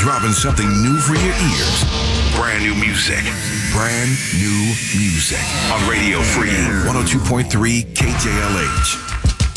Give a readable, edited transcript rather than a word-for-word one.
dropping something new for your ears. Brand new music. Brand new music. On Radio Free 102.3 KJLH.